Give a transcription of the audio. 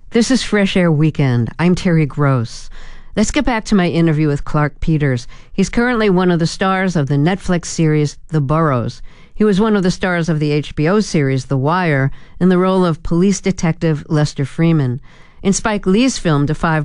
This is Fresh Air Weekend. I'm Terry Gross. Let's get back to my interview with Clark Peters. He's currently one of the stars of the Netflix series The Burrows. He was one of the stars of the HBO series The Wire in the role of police detective Lester Freeman. In Spike Lee's film Defy